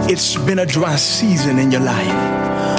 It's been a dry season in your life.